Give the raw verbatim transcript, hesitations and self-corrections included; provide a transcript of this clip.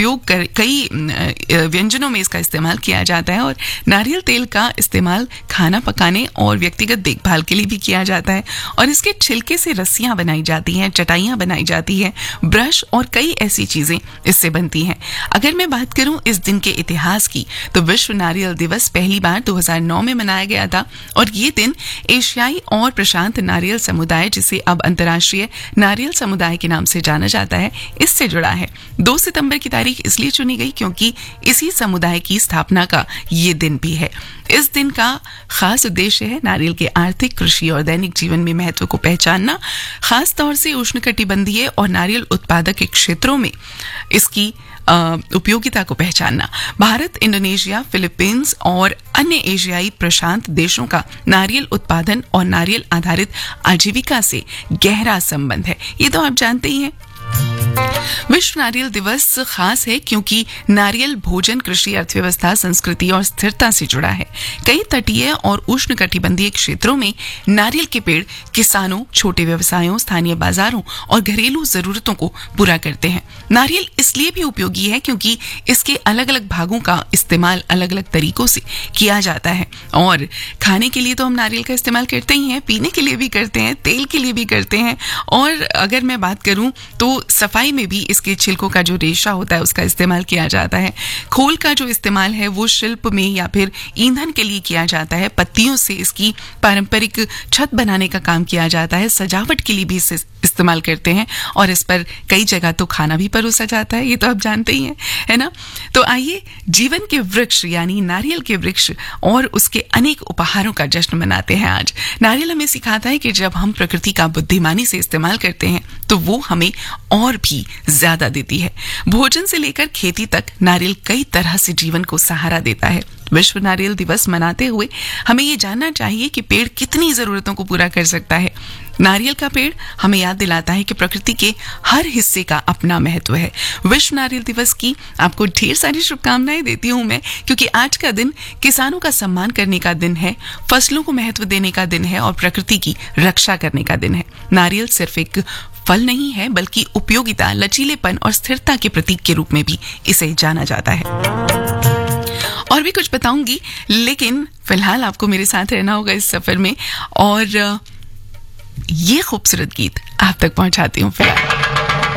उपयोग कर कई व्यंजनों में इसका इस्तेमाल किया जाता है और नारियल तेल का इस्तेमाल खाना पकाने और व्यक्तिगत देखभाल के लिए भी किया जाता है और इसके छिलके से रस्सियां बनाई जाती हैं, चटाइयां बनाई जाती हैं, ब्रश और कई ऐसी चीजें इससे बनती हैं। अगर मैं बात करूं इस दिन के इतिहास की तो विश्व नारियल दिवस पहली बार दो हज़ार नौ में मनाया गया था और ये दिन एशियाई और प्रशांत नारियल समुदाय, जिसे अब अंतर्राष्ट्रीय नारियल समुदाय के नाम से जाना जाता है, इससे जुड़ा है। दो सितंबर की तारीख इसलिए चुनी गई क्योंकि इसी समुदाय की स्थापना का ये दिन भी है। इस दिन का खास उद्देश्य है नारियल के आर्थिक, कृषि और दैनिक जीवन में महत्व को पहचानना, खास तौर से उष्णकटिबंधीय और नारियल उत्पादक के क्षेत्रों में इसकी उपयोगिता को पहचानना। भारत, इंडोनेशिया, फिलीपींस और अन्य एशियाई प्रशांत देशों का नारियल उत्पादन और नारियल आधारित आजीविका से गहरा संबंध है, ये तो आप जानते ही हैं। विश्व नारियल दिवस खास है क्योंकि नारियल भोजन, कृषि, अर्थव्यवस्था, संस्कृति और स्थिरता से जुड़ा है। कई तटीय और उष्णकटिबंधीय क्षेत्रों में नारियल के पेड़ किसानों, छोटे व्यवसायों, स्थानीय बाजारों और घरेलू जरूरतों को पूरा करते हैं। नारियल इसलिए भी उपयोगी है क्योंकि इसके अलग अलग भागों का इस्तेमाल अलग अलग तरीकों से किया जाता है और खाने के लिए तो हम नारियल का इस्तेमाल करते ही हैं, पीने के लिए भी करते हैं, तेल के लिए भी करते हैं और अगर मैं बात करूं तो सफाई में भी इसके छिलकों का जो रेशा होता है उसका इस्तेमाल किया जाता है। खोल का जो इस्तेमाल है वो शिल्प में या फिर ईंधन के लिए किया जाता है। पत्तियों से इसकी पारंपरिक छत बनाने का काम किया जाता है। सजावट के लिए भी इसे इस्तेमाल करते हैं और इस पर कई जगह तो खाना भी परोसा जाता है, ये तो आप जानते ही हैं, है ना। तो आइए जीवन के वृक्ष यानी नारियल के वृक्ष और उसके अनेक उपहारों का जश्न मनाते हैं आज। नारियल हमें सिखाता है कि जब हम प्रकृति का बुद्धिमानी से इस्तेमाल करते हैं तो वो हमें और भी ज्यादा देती है। भोजन से लेकर खेती तक नारियल कई तरह से जीवन को सहारा देता है। विश्व नारियल दिवस मनाते हुए हमें ये जानना चाहिए कि पेड़ कितनी जरूरतों को पूरा कर सकता है। नारियल का पेड़ हमें याद दिलाता है कि प्रकृति के हर हिस्से का अपना महत्व है। विश्व नारियल दिवस की आपको ढेर सारी शुभकामनाएं देती हूं मैं, क्योंकि आज का दिन किसानों का सम्मान करने का दिन है, फसलों को महत्व देने का दिन है और प्रकृति की रक्षा करने का दिन है। नारियल सिर्फ एक फल नहीं है बल्कि उपयोगिता, लचीलेपन और स्थिरता के प्रतीक के रूप में भी इसे जाना जाता है। और भी कुछ बताऊंगी लेकिन फिलहाल आपको मेरे साथ रहना होगा इस सफर में और ये खूबसूरत गीत आप तक पहुंचाती हूँ फिलहाल।